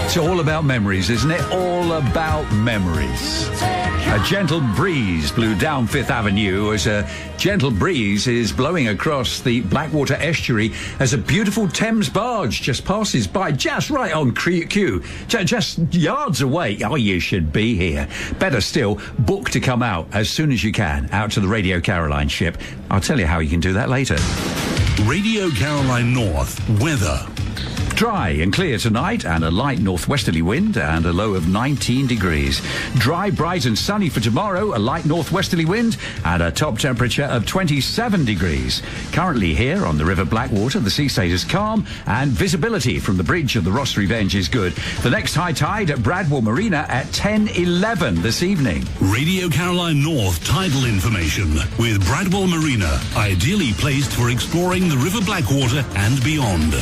It's all about memories, isn't it? All about memories. A gentle breeze blew down Fifth Avenue as a gentle breeze is blowing across the Blackwater estuary as a beautiful Thames barge just passes by just right on cue, just yards away. Oh, you should be here. Better still, book to come out as soon as you can, out to the Radio Caroline ship. I'll tell you how you can do that later. Radio Caroline North weather. Dry and clear tonight and a light northwesterly wind and a low of 19 degrees. Dry, bright and sunny for tomorrow, a light northwesterly wind and a top temperature of 27 degrees. Currently here on the River Blackwater, the sea state is calm and visibility from the bridge of the Ross Revenge is good. The next high tide at Bradwell Marina at 10:11 this evening. Radio Caroline North tidal information with Bradwell Marina, ideally placed for exploring the River Blackwater and beyond.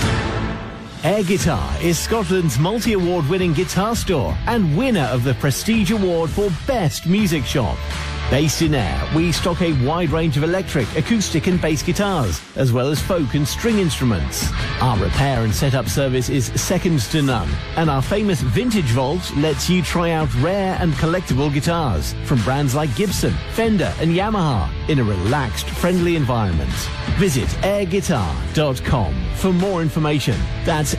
Air Guitar is Scotland's multi-award winning guitar store and winner of the Prestige Award for Best Music Shop. Based in Ayr, we stock a wide range of electric, acoustic and bass guitars, as well as folk and string instruments. Our repair and setup service is second to none, and our famous Vintage Vault lets you try out rare and collectible guitars from brands like Gibson, Fender and Yamaha in a relaxed, friendly environment. Visit airguitar.com for more information. That's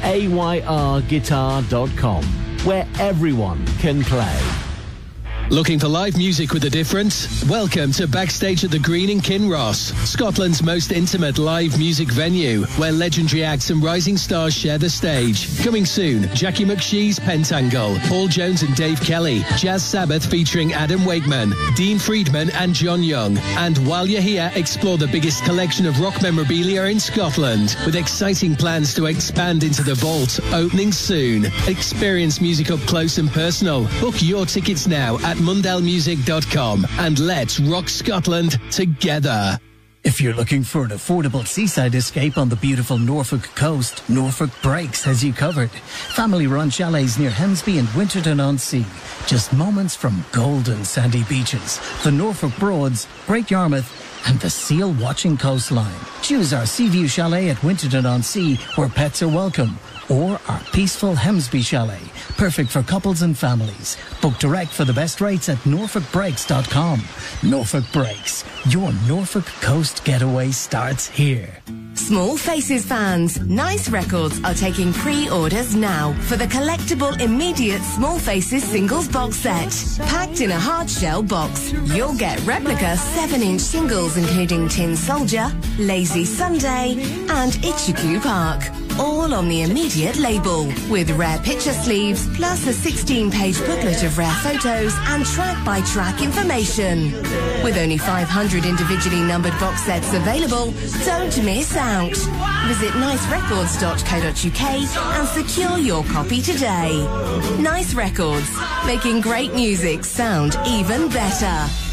AYRguitar.com, where everyone can play. Looking for live music with a difference? Welcome to Backstage at the Green in Kinross, Scotland's most intimate live music venue, where legendary acts and rising stars share the stage. Coming soon, Jackie McShee's Pentangle, Paul Jones and Dave Kelly, Jazz Sabbath featuring Adam Wakeman, Dean Friedman and John Young. And while you're here, explore the biggest collection of rock memorabilia in Scotland, with exciting plans to expand into the vault, opening soon. Experience music up close and personal. Book your tickets now at mundellmusic.com and let's rock Scotland together. If you're looking for an affordable seaside escape on the beautiful Norfolk coast, Norfolk Breaks has you covered. Family-run chalets near Hemsby and Winterton-on-Sea. Just moments from golden sandy beaches, the Norfolk Broads, Great Yarmouth and the seal-watching coastline. Choose our Seaview Chalet at Winterton-on-Sea, where pets are welcome, or our peaceful Hemsby Chalet, perfect for couples and families. Book direct for the best rates at norfolkbreaks.com. Norfolk Breaks, your Norfolk coast getaway starts here. Small Faces fans, Nice Records are taking pre-orders now for the collectible immediate Small Faces singles box set. Packed in a hard shell box, you'll get replica 7-inch singles including Tin Soldier, Lazy Sunday and Itchy Park. All on the immediate label, with rare picture sleeves, plus a 16-page booklet of rare photos and track-by-track information. With only 500 individually numbered box sets available, don't miss out. Visit nicerecords.co.uk and secure your copy today. Nice Records, making great music sound even better.